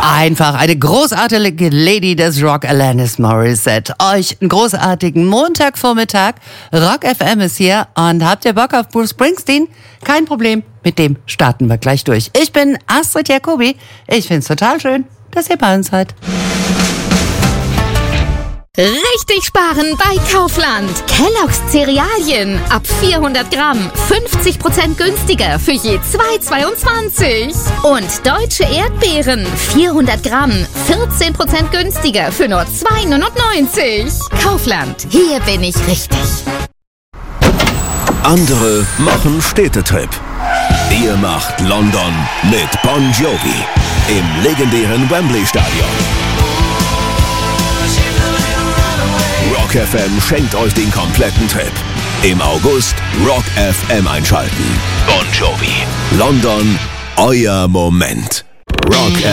Einfach eine großartige Lady des Rock, Alanis Morissette. Euch einen großartigen Montagvormittag. Rock FM ist hier und habt ihr Bock auf Bruce Springsteen? Kein Problem, mit dem starten wir gleich durch. Ich bin Astrid Jacobi. Ich find's total schön, dass ihr bei uns seid. Richtig sparen bei Kaufland. Kellogg's Cerealien ab 400 Gramm 50% günstiger für je 2,22. Und deutsche Erdbeeren 400 Gramm 14% günstiger für nur 2,99. Kaufland, hier bin ich richtig. Andere machen Städtetrip. Ihr macht London mit Bon Jovi im legendären Wembley Stadion. Rock FM schenkt euch den kompletten Trip. Im August Rock FM einschalten. Bon Jovi. London, euer Moment. Rock